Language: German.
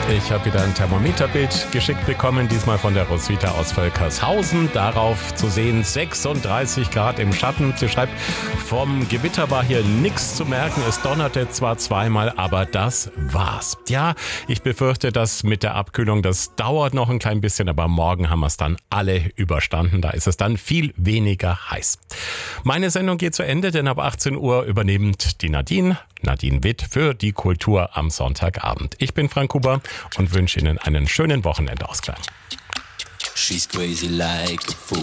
Ich habe wieder ein Thermometerbild geschickt bekommen, diesmal von der Roswitha aus Völkershausen. Darauf zu sehen 36 Grad im Schatten. Sie schreibt, vom Gewitter war hier nichts zu merken. Es donnerte zwar zweimal, aber das war's. Ja, ich befürchte, dass mit der Abkühlung, das dauert noch ein klein bisschen, aber morgen haben wir es dann alle überstanden. Da ist es dann viel weniger heiß. Meine Sendung geht zu Ende, denn ab 18 Uhr übernimmt die Nadine Witt für die Kultur am Sonntagabend. Ich bin Frank Huber und wünsche Ihnen einen schönen Wochenendausklang. She's crazy like a fool.